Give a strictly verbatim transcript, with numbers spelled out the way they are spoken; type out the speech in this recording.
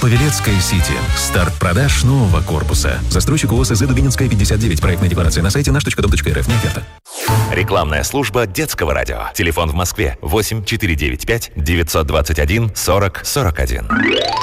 Павелецкая Сити. Старт продаж нового корпуса. Застройщик ООО СЗ Дубининская, пятьдесят девять. Проектная декларация на сайте наш точка дом точка эр эф. Не оферта. Рекламная служба детского радио. Телефон в Москве восемь четыре девять пять девятьсот двадцать один сорок сорок один.